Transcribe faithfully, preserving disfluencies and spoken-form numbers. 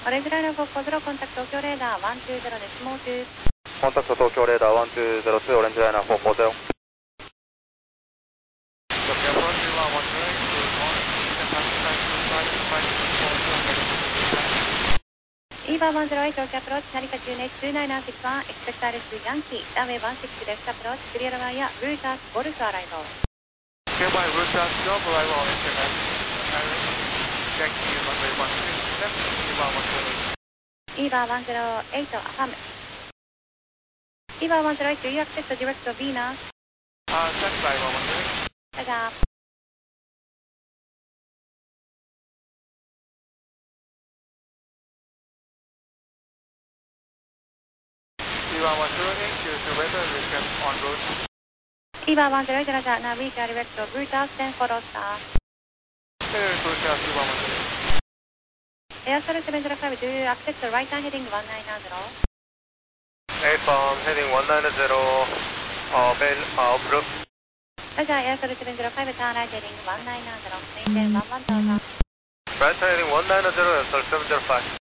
オレンジライナーフォーフォーゼロコンタクト東京レーダーワンツーゼロです。もう中。 コンタクト東京レーダーワンツーゼロツーオレンジライナーフォーフォーゼロ。 イーバーワンゼロエイト、アプローチ、成田 Q ネイツ ツーナインナインシックスワン、エクスペクターレスヤンキー、ランウェイワンシックスレフトアプローチ、クリアラワイヤー、ルータース、ゴルフアライバー。 Goodbye, Route Golf arrival on Internet. Yankee runway one six left, E V A one zero eight. イーバーワンゼロエイト、アファム。イーバーワンゼロエイト、You accept the direct of Venus. Uh, stand by one one zero. ラジャー。 E V A one zero eight, due to weather request en route. イーバーワンゼロエイト、ラジャー、now reach a direct of Route ten follow star. Clear Route E V A one zero eight. Airstream seven zero five, do you accept the right hand heading one nine zero? eight bomb heading one nine zero, uh, Bell, uh, blue. ラジャー、Airstream seven zero five, turn right heading one nine zero, maintain one one thousand. Right heading one nine zero, seven zero five.